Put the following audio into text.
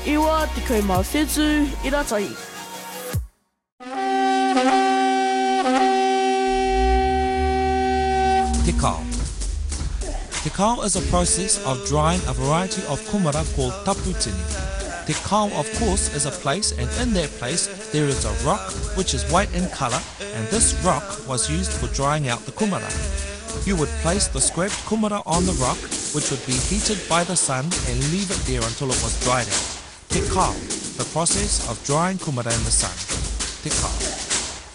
Iwa tikoi mau whetū iratai. Tekau. Tekau is a process of drying a variety of kumara called taputini. Tekau, of course, is a place, and in that place there is a rock which is white in colour, and this rock was used for drying out the kumara. You would place the scraped kumara on the rock, which would be heated by the sun, and leave it there until it was dried out. Tekau, the process of drying kumara in the sun. Tekau.